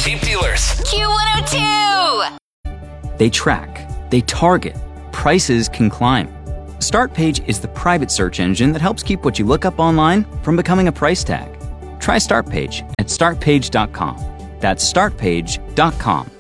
Jeep dealers. Q102! They track, they target, prices can climb. StartPage is the private search engine that helps keep what you look up online from becoming a price tag. Try StartPage at startpage.com. That's startpage.com.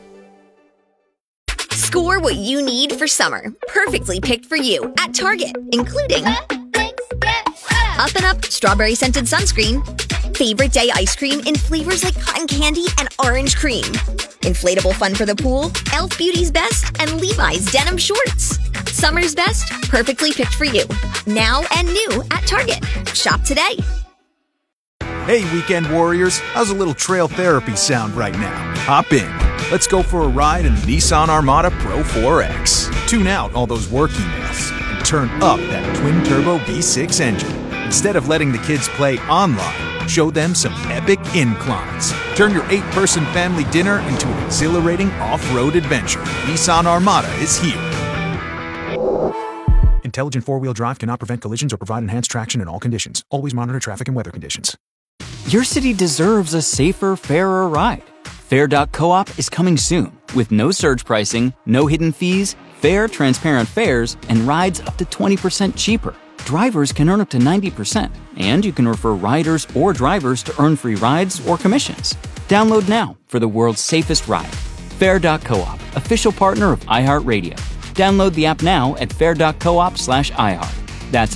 Score what you need for summer, perfectly picked for you at Target, including Up and Up strawberry scented sunscreen, favorite day ice cream in flavors like cotton candy and orange cream, inflatable fun for the pool, Elf Beauty's Best, and Levi's denim shorts. Summer's best, perfectly picked for you. Now and new at Target. Shop today. Hey, weekend warriors, how's a little trail therapy sound right now? Hop in. Let's go for a ride in the Nissan Armada Pro 4X. Tune out all those work emails and turn up that twin-turbo V6 engine. Instead of letting the kids play online, show them some epic inclines. Turn your 8-person family dinner into an exhilarating off-road adventure. Nissan Armada is here. Intelligent four-wheel drive cannot prevent collisions or provide enhanced traction in all conditions. Always monitor traffic and weather conditions. Your city deserves a safer, fairer ride. Fair.coop is coming soon with no surge pricing, no hidden fees, fair, transparent fares, and rides up to 20% cheaper. Drivers can earn up to 90%, and you can refer riders or drivers to earn free rides or commissions. Download now for the world's safest ride. Fair.coop, official partner of iHeartRadio. Download the app now at fair.coop/iHeart. That's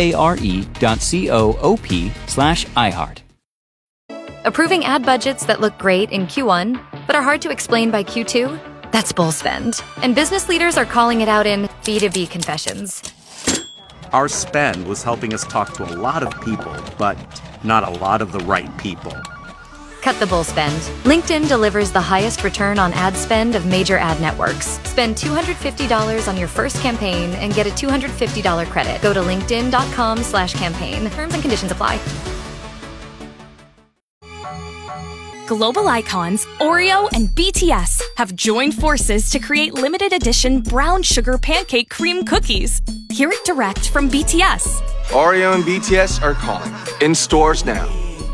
FARE.coop/iHeart. Approving ad budgets that look great in Q1, but are hard to explain by Q2? That's bull spend. And business leaders are calling it out in B2B confessions. Our spend was helping us talk to a lot of people, but not a lot of the right people. Cut the bull spend. LinkedIn delivers the highest return on ad spend of major ad networks. Spend $250 on your first campaign and get a $250 credit. Go to linkedin.com/campaign. Terms and conditions apply. Global icons Oreo and BTS have joined forces to create limited edition brown sugar pancake cream cookies. Hear it direct from BTS. Oreo and BTS are calling. In stores now.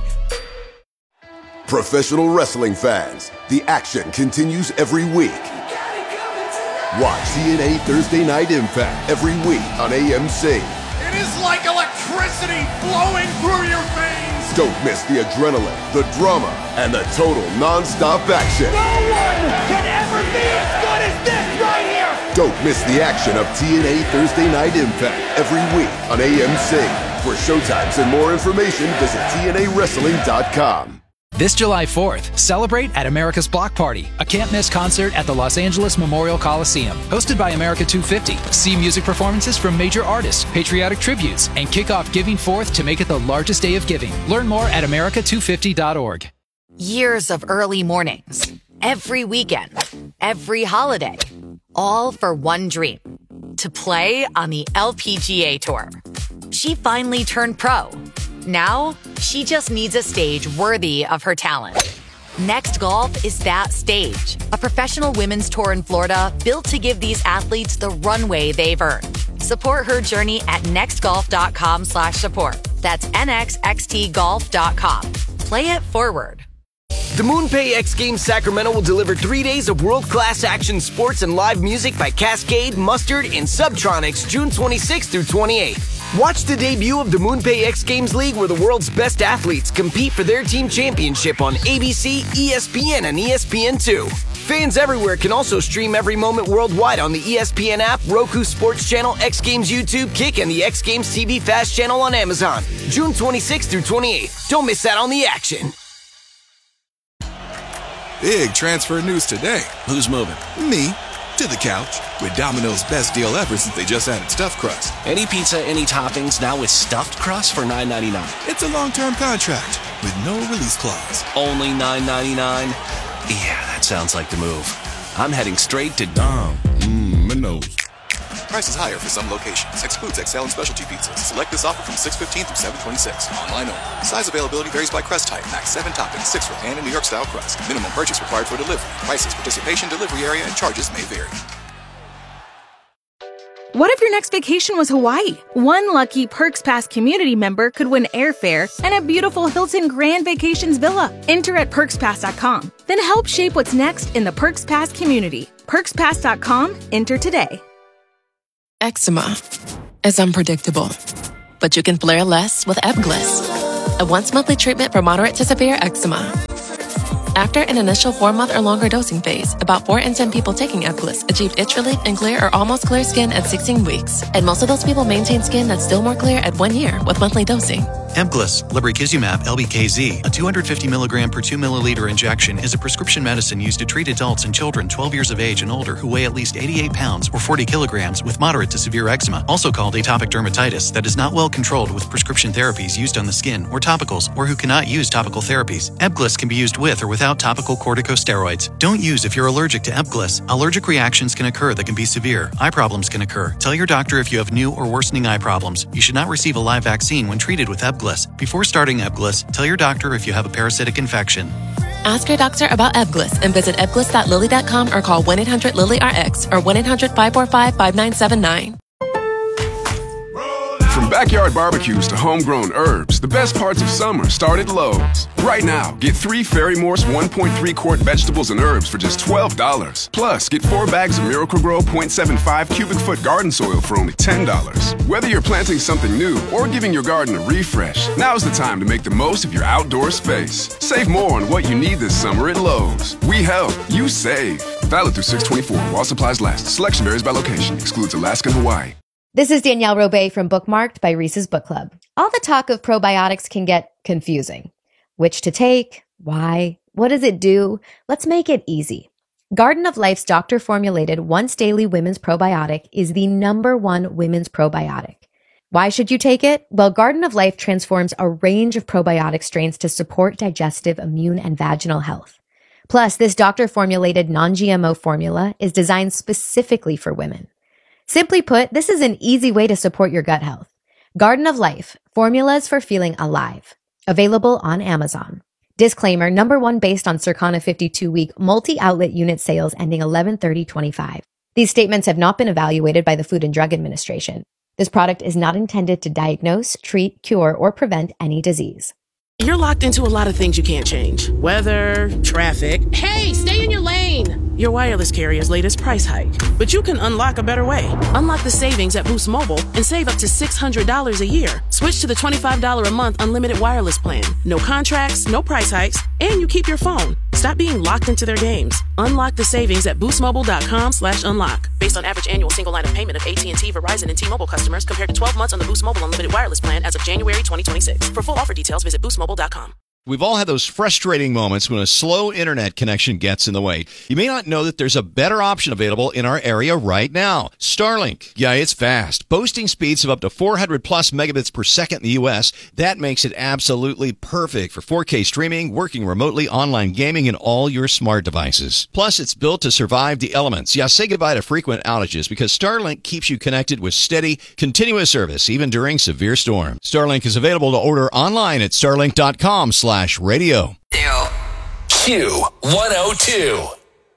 Professional wrestling fans, the action continues every week. Watch TNA Thursday Night Impact every week on AMC. It is like electricity flowing through your veins. Don't miss the adrenaline, the drama, and the total non-stop action. No one can ever be as good as this right here. Don't miss the action of TNA Thursday Night Impact every week on AMC. For showtimes and more information, visit TNAWrestling.com. This July 4th, celebrate at America's Block Party, a can't-miss concert at the Los Angeles Memorial Coliseum. Hosted by America 250. See music performances from major artists, patriotic tributes, and kick off Giving Forth to make it the largest day of giving. Learn more at america250.org. Years of early mornings, every weekend, every holiday, all for one dream, to play on the LPGA Tour. She finally turned pro. Now, she just needs a stage worthy of her talent. Next Golf is that stage. A professional women's tour in Florida built to give these athletes the runway they've earned. Support her journey at nextgolf.com/support. That's nxxtgolf.com. Play it forward. The MoonPay X Games Sacramento will deliver 3 days of world-class action sports and live music by Cascade, Mustard, and Subtronics June 26th through 28th. Watch the debut of the MoonPay X Games League where the world's best athletes compete for their team championship on ABC, ESPN, and ESPN2. Fans everywhere can also stream every moment worldwide on the ESPN app, Roku Sports Channel, X Games YouTube, Kick, and the X Games TV Fast channel on Amazon. June 26th through 28th. Don't miss out on the action. Big transfer news today. Who's moving? Me. To the couch. With Domino's best deal ever since they just added stuffed crust. Any pizza, any toppings, now with stuffed crust for $9.99. It's a long-term contract with no release clause. Only $9.99? Yeah, that sounds like the move. I'm heading straight to Dom. Minos. Prices higher for some locations. Excludes XL and specialty pizzas. Select this offer from 6/15 through 7/26. Online only. Size availability varies by crust type. Max 7 toppings, 6 for pan and New York style crust. Minimum purchase required for delivery. Prices, participation, delivery area, and charges may vary. What if your next vacation was Hawaii? One lucky Perks Pass community member could win airfare and a beautiful Hilton Grand Vacations villa. Enter at PerksPass.com. Then help shape what's next in the Perks Pass community. PerksPass.com. Enter today. Eczema is unpredictable, but you can flare less with Ebglyss, a once-monthly treatment for moderate to severe eczema. After an initial 4-month or longer dosing phase, about 4 in 10 people taking Ebglyss achieved itch relief and clear or almost clear skin at 16 weeks. And most of those people maintain skin that's still more clear at 1 year with monthly dosing. Ebglyss, lebrikizumab LBKZ, a 250 milligram per 2 milliliter injection, is a prescription medicine used to treat adults and children 12 years of age and older who weigh at least 88 pounds or 40 kilograms with moderate to severe eczema, also called atopic dermatitis, that is not well controlled with prescription therapies used on the skin or topicals, or who cannot use topical therapies. Ebglyss can be used with or without topical corticosteroids. Don't use if you're allergic to Ebglyss. Allergic reactions can occur that can be severe. Eye problems can occur. Tell your doctor if you have new or worsening eye problems. You should not receive a live vaccine when treated with Ebglyss. Before starting Ebglyss, tell your doctor if you have a parasitic infection. Ask your doctor about Ebglyss and visit ebglyss.lilly.com or call 1-800-LILY-RX or 1-800-545-5979. From backyard barbecues to homegrown herbs, the best parts of summer start at Lowe's. Right now, get 3 Ferry-Morse 1.3 quart vegetables and herbs for just $12. Plus, get 4 bags of Miracle-Gro 0.75 cubic foot garden soil for only $10. Whether you're planting something new or giving your garden a refresh, now's the time to make the most of your outdoor space. Save more on what you need this summer at Lowe's. We help, you save. Valid through 6/24 while supplies last. Selection varies by location. Excludes Alaska and Hawaii. This is Danielle Robay from Bookmarked by Reese's Book Club. All the talk of probiotics can get confusing. Which to take? Why? What does it do? Let's make it easy. Garden of Life's doctor-formulated once-daily women's probiotic is the #1 women's probiotic. Why should you take it? Well, Garden of Life transforms a range of probiotic strains to support digestive, immune, and vaginal health. Plus, this doctor-formulated non-GMO formula is designed specifically for women. Simply put, this is an easy way to support your gut health. Garden of Life, formulas for feeling alive. Available on Amazon. Disclaimer, #1 based on Circana 52-week multi-outlet unit sales ending 11/30/25. These statements have not been evaluated by the Food and Drug Administration. This product is not intended to diagnose, treat, cure, or prevent any disease. You're locked into a lot of things you can't change. Weather, traffic. Hey, stay in your lane! Your wireless carrier's latest price hike. But you can unlock a better way. Unlock the savings at Boost Mobile and save up to $600 a year. Switch to the $25 a month unlimited wireless plan. No contracts, no price hikes, and you keep your phone. Stop being locked into their games. Unlock the savings at boostmobile.com/unlock. Based on average annual single line of payment of AT&T, Verizon, and T-Mobile customers compared to 12 months on the Boost Mobile unlimited wireless plan as of January 2026. For full offer details, visit boostmobile.com. We've all had those frustrating moments when a slow internet connection gets in the way. You may not know that there's a better option available in our area right now. Starlink. Yeah, it's fast. Boasting speeds of up to 400 plus megabits per second in the U.S. That makes it absolutely perfect for 4K streaming, working remotely, online gaming, and all your smart devices. Plus, it's built to survive the elements. Yeah, say goodbye to frequent outages because Starlink keeps you connected with steady, continuous service, even during severe storms. Starlink is available to order online at starlink.com/radio. Q102.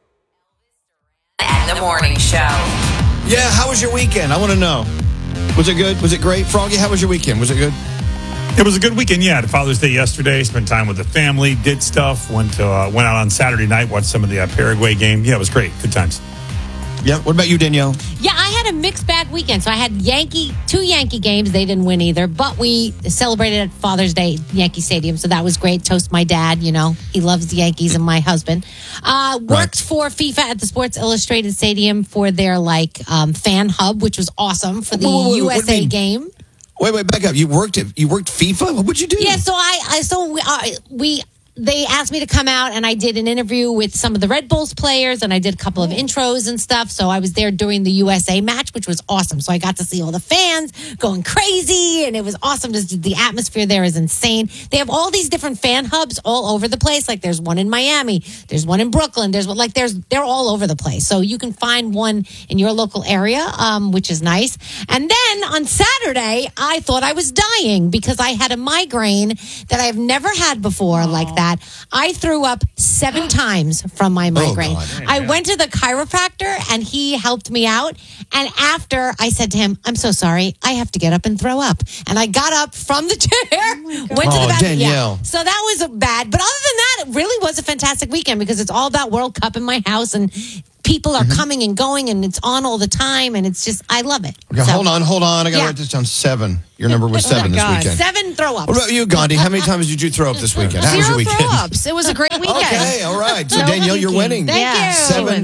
And the morning show. Yeah, how was your weekend? I want to know. Was it good? Was it great? Froggy, how was your weekend? Was it good? It was a good weekend, yeah. Father's Day yesterday, spent time with the family, did stuff, went out on Saturday night, watched some of the Paraguay game. Yeah, it was great. Good times. Yeah, what about you, Danielle? Yeah, I had a mixed bag weekend. So I had two Yankee games. They didn't win either, but we celebrated at Father's Day, Yankee Stadium. So that was great. Toast my dad, he loves the Yankees, and my husband. Worked for FIFA at the Sports Illustrated Stadium for their fan hub, which was awesome for the USA game. Wait, back up. You worked FIFA? What would you do? Yeah, so they asked me to come out, and I did an interview with some of the Red Bulls players, and I did a couple of intros and stuff. So I was there during the USA match, which was awesome. So I got to see all the fans going crazy, and it was awesome. The atmosphere there is insane. They have all these different fan hubs all over the place. Like there's one in Miami, there's one in Brooklyn, they're all over the place. So you can find one in your local area, which is nice. And then on Saturday, I thought I was dying because I had a migraine that I've never had before like that. that. I threw up 7 times from my migraine. God. I went to the chiropractor and he helped me out. And after I said to him, I'm so sorry, I have to get up and throw up. And I got up from the chair, went to the bathroom. Danielle. Yeah. So that was bad. But other than that, it really was a fantastic weekend because it's all about World Cup in my house and people are coming and going and it's on all the time and it's just, I love it. Okay, So- hold on. I got to write this down. 7. Your number was 7 this weekend. 7 throw-ups. What about you, Gandhi? How many times did you throw up this weekend? How was your weekend? throw-ups. It was a great weekend. Okay, all right. So, Danielle, you're winning. Thank you.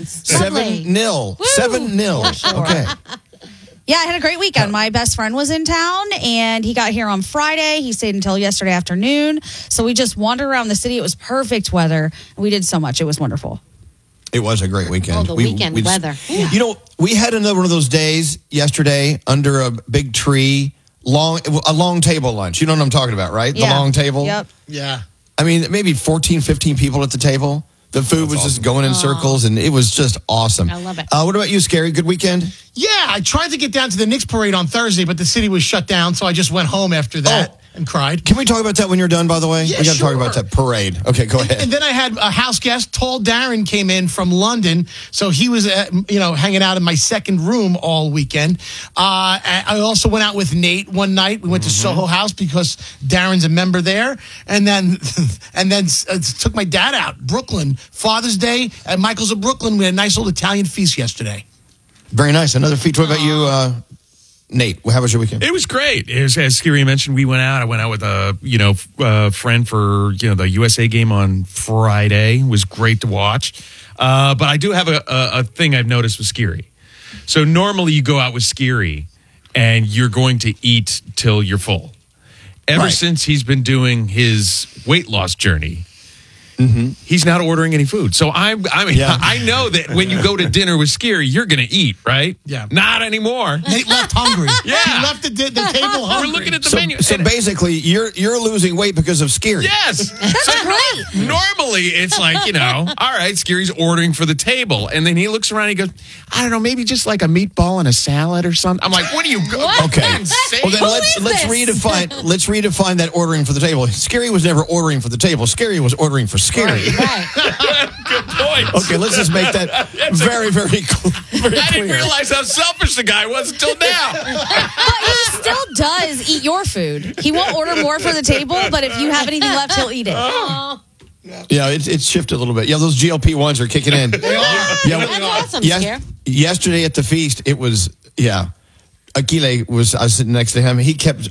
7-0. 7-0. Okay. Yeah, I had a great weekend. My best friend was in town, and he got here on Friday. He stayed until yesterday afternoon. So we just wandered around the city. It was perfect weather. We did so much. It was wonderful. It was a great weekend. Oh, the weekend weather. You know, we had another one of those days yesterday under a big tree, a long table lunch. You know what I'm talking about, right? Yeah. The long table. Yep. Yeah. I mean, maybe 14, 15 people at the table. The food was just going in circles, and it was just awesome. I love it. What about you, Scary? Good weekend? Yeah, I tried to get down to the Knicks parade on Thursday, but the city was shut down, so I just went home after that and cried. Can we talk about that when you're done, by the way? Yeah, we got to sure. talk about that parade. Okay, go ahead. And then I had a house guest, Tall Darren, came in from London. So he was, hanging out in my second room all weekend. I also went out with Nate one night. We went to Soho House because Darren's a member there. And then took my dad out, Brooklyn. Father's Day at Michael's of Brooklyn. We had a nice old Italian feast yesterday. Very nice. Another feature. What about you, Nate? How was your weekend? It was great. It was, as Scary mentioned, we went out. I went out with a friend for the USA game on Friday. It was great to watch. But I do have a thing I've noticed with Scary. So normally you go out with Scary and you're going to eat till you're full. Ever since he's been doing his weight loss journey, he's not ordering any food. So I know that when you go to dinner with Scary, you're going to eat, right? Yeah. Not anymore. Nate left hungry. Yeah. He left the table hungry. We're looking at the menu. So basically, you're losing weight because of Scary. Yes. That's great. Normally, it's like, all right, Scary's ordering for the table. And then he looks around and he goes, I don't know, maybe just like a meatball and a salad or something. I'm like, what are you Okay. insane? Well, then let's redefine that ordering for the table. Scary was never ordering for the table. Scary was ordering for Scary. Good point. Okay, let's just make that very, very clear. I didn't realize how selfish the guy was until now. But he still does eat your food. He won't order more for the table, but if you have anything left, he'll eat it. Yeah, it's shifted a little bit. Yeah, those GLP-1s are kicking in. They are. Yeah, That's awesome, Scare. yesterday at the feast, it was, Akile I was sitting next to him. He kept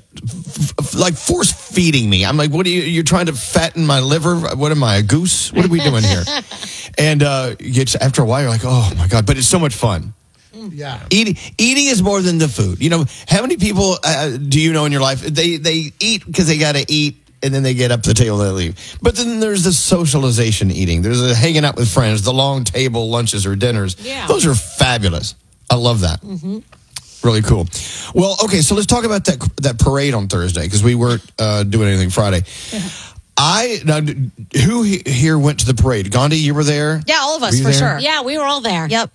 force feeding me. I'm like, what are you're trying to fatten my liver? What am I, a goose? What are we doing here? And after a while, you're like, oh my God, but it's so much fun. Yeah. Eating is more than the food. How many people do you know in your life, they eat because they got to eat, and then they get up to the table and they leave. But then there's the socialization eating. There's the hanging out with friends, the long table lunches or dinners. Yeah. Those are fabulous. I love that. Really cool. Well, okay, so let's talk about that parade on Thursday because we weren't doing anything Friday. Who here went to the parade? Gandhi, you were there? Yeah, all of us, Were you for there? sure. Yeah, we were all there. Yep.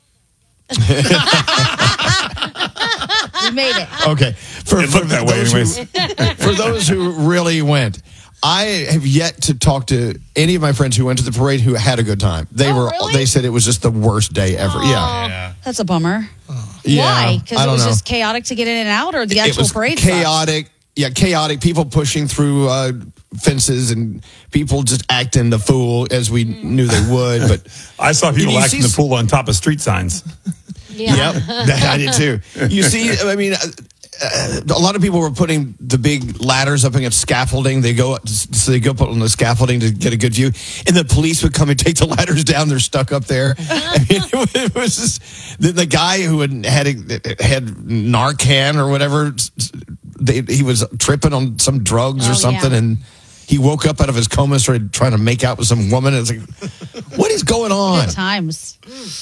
We made it. Okay. It looked that way anyways. For those who really went, I have yet to talk to any of my friends who went to the parade who had a good time. They said it was just the worst day ever. Yeah. That's a bummer. Yeah, Why? Because I it don't was know. just chaotic to get in and out, or the It actual was parade sucked? chaotic. Yeah, chaotic. People pushing through fences and people just acting the fool as we knew they would. But I saw people You acting see- the fool on top of street signs. Yeah. Yep, I did too. You see, I mean, a lot of people were putting the big ladders up against scaffolding. They go up on the scaffolding to get a good view, and the police would come and take the ladders down. They're stuck up there. I mean, it was just the guy who had Narcan or whatever. He was tripping on some drugs or something, and he woke up out of his coma and started trying to make out with some woman. And it's like, what is going on? Good times.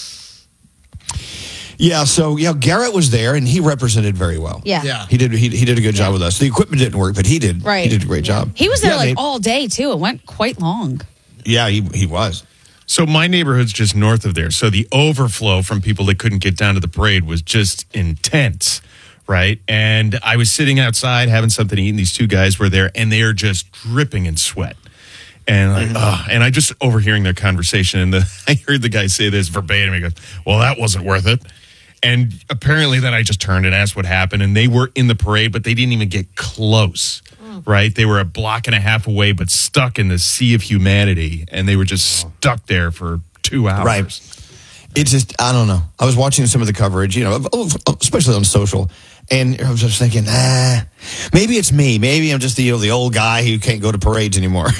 Yeah, so Garrett was there and he represented very well. Yeah. He did a good job with us. The equipment didn't work, but he did. Right. He did a great job. He was there Yeah, Nate. all day, too. It went quite long. Yeah, he was. So my neighborhood's just north of there. So the overflow from people that couldn't get down to the parade was just intense, right? And I was sitting outside having something to eat, and these two guys were there, and they are just dripping in sweat. And and I just overhearing their conversation, and I heard the guy say this verbatim. He goes, "Well, that wasn't worth it." And apparently, then I just turned and asked what happened, and they were in the parade, but they didn't even get close. Right? They were a block and a half away, but stuck in the sea of humanity, and they were just stuck there for 2 hours. Right. It's just, I don't know. I was watching some of the coverage, especially on social, and I was just thinking, maybe it's me. Maybe I'm just the old guy who can't go to parades anymore.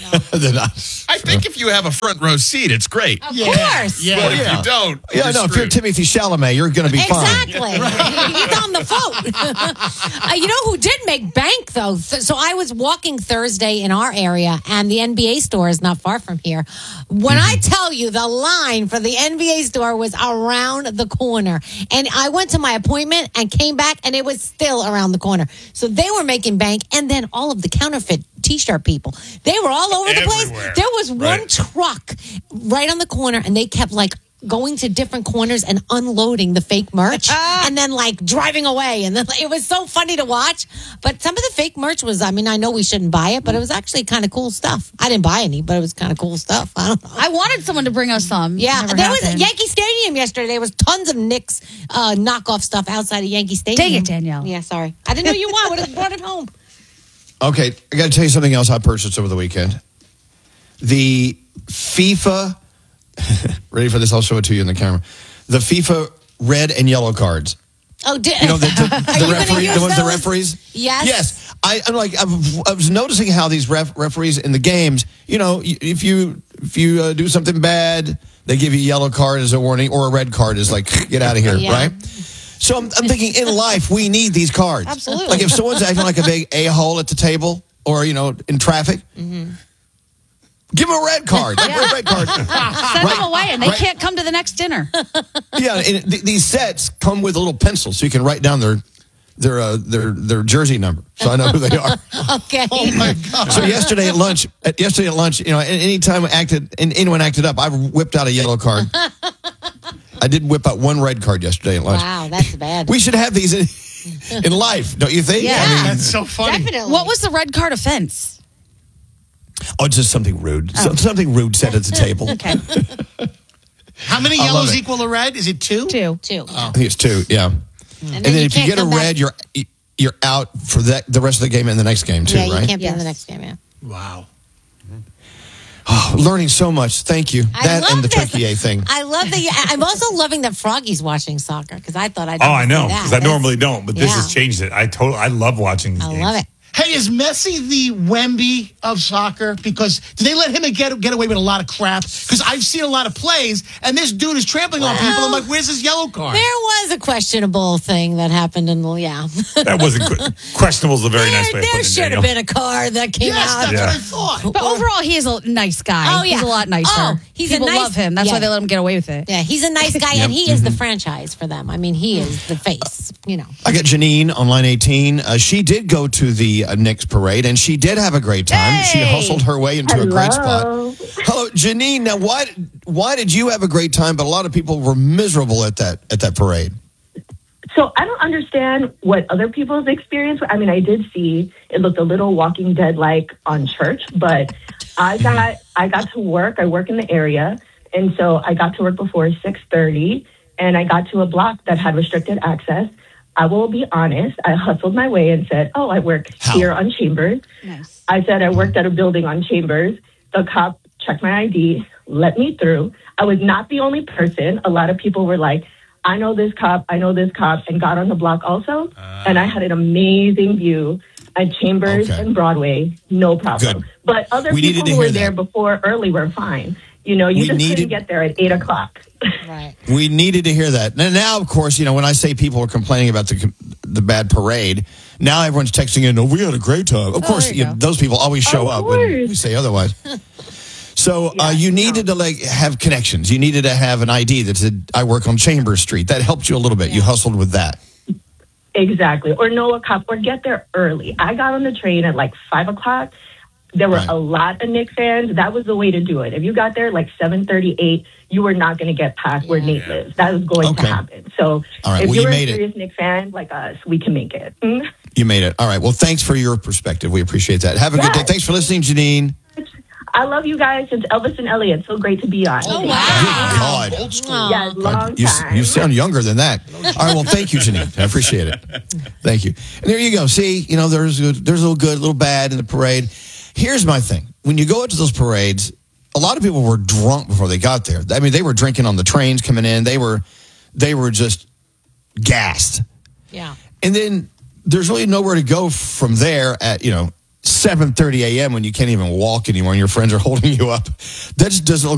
I think if you have a front row seat, it's great. Of course. Yeah. But if you don't, if you're Timothy Chalamet, you're going to be fine. Exactly. He's on the float. You know who did make bank, though? So I was walking Thursday in our area, and the NBA store is not far from here. When I tell you the line for the NBA store was around the corner, and I went to my appointment and came back, and it was still around the corner. So they were making bank, and then all of the counterfeit T-shirt people, they were all over the place. There was one truck right on the corner, and they kept going to different corners and unloading the fake merch and then driving away. And then it was so funny to watch. But some of the fake merch was, I know we shouldn't buy it, but it was actually kind of cool stuff. I didn't buy any, but it was kind of cool stuff. I don't know. I wanted someone to bring us some. Yeah, there was at Yankee Stadium yesterday. There was tons of Knicks knockoff stuff outside of Yankee Stadium. Take it, Danielle. Yeah, sorry. I didn't know you would have brought it home. Okay, I got to tell you something else I purchased over the weekend. The FIFA, ready for this? I'll show it to you in the camera. The FIFA red and yellow cards. Oh, the ones the referees. Yes. I was noticing how these referees in the games. If you do something bad, they give you a yellow card as a warning, or a red card is get out of here, right? So I'm thinking in life, we need these cards. Absolutely. Like if someone's acting like a big a-hole at the table or, in traffic, give them a red card. A red card. Send them away and they can't come to the next dinner. Yeah, and these sets come with a little pencil so you can write down their jersey number, so I know who they are. Okay. Oh my God! So yesterday at lunch, anytime anyone acted up, I whipped out a yellow card. I did whip out one red card yesterday at lunch. Wow, that's bad. We should have these in life, don't you think? Yeah, that's so funny. Definitely. What was the red card offense? Oh, just something rude. Something rude said at the table. Okay. How many yellows equal a red? Is it 2? 2. I think it's 2. Yeah. And then if you get a red, you're out for the rest of the game and the next game too, right? Yeah, you can't be in the next game. Yeah. Wow. Oh, learning so much. Thank you. That and the Turkey thing. I love that. I'm also loving that Froggy's watching soccer because I thought I'd. Oh, I know because I normally don't, but this has changed it. I love watching these games. Love it. Hey, is Messi the Wemby of soccer? Because did they let him get away with a lot of crap? Because I've seen a lot of plays, and this dude is trampling on people. I'm like, where's his yellow card? There was a questionable thing that happened in the That wasn't questionable. Is a very nice way. There should have been a card that came out. That's what I thought. But overall, he is a nice guy. Oh, yeah. He's a lot nicer. Oh, People love him. That's why they let him get away with it. Yeah, he's a nice guy, and he is the franchise for them. He is the face. I got Janine on line 18. She did go to the Knicks parade, and she did have a great time. Hey! She hustled her way into a great spot. Hello, Janine. Now, why did you have a great time, but a lot of people were miserable at that parade? So I don't understand what other people's experience. I did see it looked a little Walking Dead-like on church, but I got to work. I work in the area, and so I got to work before 6:30, and I got to a block that had restricted access. I will be honest, I hustled my way and said, I work here on Chambers. Nice. I said I worked at a building on Chambers. The cop checked my ID, let me through. I was not the only person. A lot of people were like, I know this cop, and got on the block also. And I had an amazing view at Chambers and Broadway, no problem. Good. But other people who were there before early were fine. You just couldn't get there at 8 o'clock. Right. We needed to hear that. Now, of course, when I say people are complaining about the bad parade, now everyone's texting in, we had a great time. Of course, those people always show up when we say otherwise. So you needed to have connections. You needed to have an ID that said, I work on Chambers Street. That helped you a little bit. You hustled with that. Exactly. Or know a cop or get there early. I got on the train at 5 o'clock. There were a lot of Knicks fans. That was the way to do it. If you got there 7:38, you were not going to get past where Nate lives. That was going to happen. So if you're a serious Knicks fan like us, we can make it. You made it. All right. Well, thanks for your perspective. We appreciate that. Have a good day. Thanks for listening, Janine. I love you guys since Elvis and Elliot. So great to be on. Oh, wow. God. Old school. Yes, long time. You sound younger than that. All right, well, thank you, Janine. I appreciate it. Thank you. And there you go. See, there's a little good, a little bad in the parade. Here's my thing. When you go into those parades, a lot of people were drunk before they got there. I mean, they were drinking on the trains coming in. They were just gassed. Yeah. And then there's really nowhere to go from there at, 7:30 a.m. when you can't even walk anymore and your friends are holding you up. That just doesn't look